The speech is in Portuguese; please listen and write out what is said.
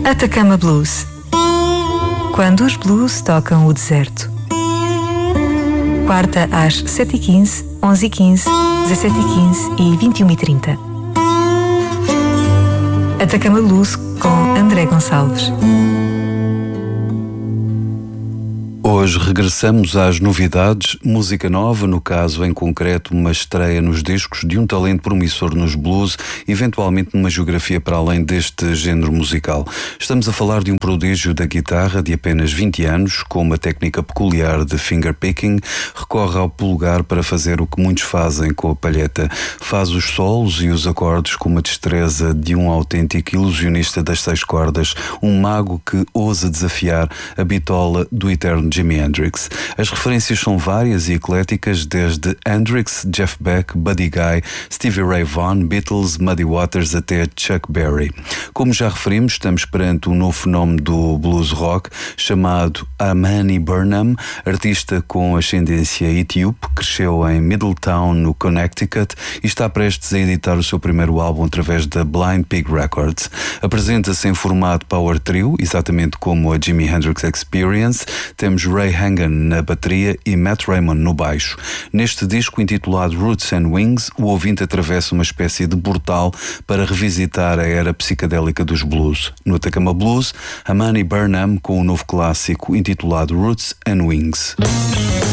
Atacama Blues. Quando os blues tocam o deserto. Quarta às 7h15, 11h15, 17h15 e 21h30. Atacama Blues com André Gonçalves. Hoje regressamos às novidades, música nova, no caso em concreto uma estreia nos discos de um talento promissor nos blues, eventualmente numa geografia para além deste género musical. Estamos a falar de um prodígio da guitarra de apenas 20 anos, com uma técnica peculiar de fingerpicking, recorre ao polegar para fazer o que muitos fazem com a palheta. Faz os solos e os acordes com uma destreza de um autêntico ilusionista das 6 cordas, um mago que ousa desafiar a bitola do eterno Jimi Hendrix. As referências são várias e ecléticas, desde Hendrix, Jeff Beck, Buddy Guy, Stevie Ray Vaughan, Beatles, Muddy Waters até Chuck Berry. Como já referimos, estamos perante um novo fenómeno do blues rock chamado Amani Burnham, artista com ascendência etíope, cresceu em Middletown, no Connecticut, e está prestes a editar o seu primeiro álbum através da Blind Pig Records. Apresenta-se em formato power trio, exatamente como a Jimi Hendrix Experience. Temos Ray Hangan na bateria e Matt Raymond no baixo. Neste disco intitulado Roots and Wings, o ouvinte atravessa uma espécie de portal para revisitar a era psicadélica dos blues. No Atacama Blues, Amani Burnham com o novo clássico intitulado Roots and Wings.